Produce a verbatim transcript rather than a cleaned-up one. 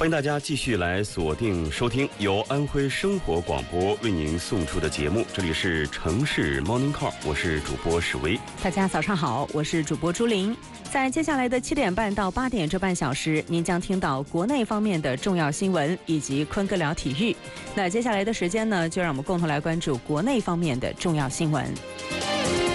欢迎大家继续来锁定收听由安徽生活广播为您送出的节目，这里是城市 Morning Call， 我是主播史威。 大家早上好，我是主播朱琳。在接下来的七点半到八点这半小时，您将听到国内方面的重要新闻以及坤哥聊体育。那接下来的时间呢，就让我们共同来关注国内方面的重要新闻。